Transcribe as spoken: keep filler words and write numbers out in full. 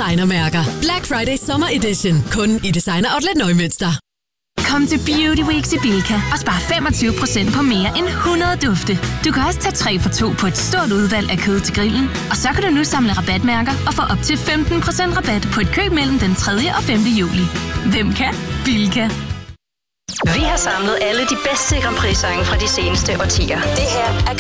designermærker. Black Friday Summer Edition. Kun i Designer Outlet Nøgmønster. Kom til Beauty Week i Bilka og spar femogtyve procent på mere end hundrede dufte. Du kan også tage tre for to på et stort udvalg af kød til grillen. Og så kan du nu samle rabatmærker og få op til femten procent rabat på et køb mellem den tredje og femte juli. Hvem kan? Bilka. Vi har samlet alle de bedste Grand Prix-sange fra de seneste årtier. Det her er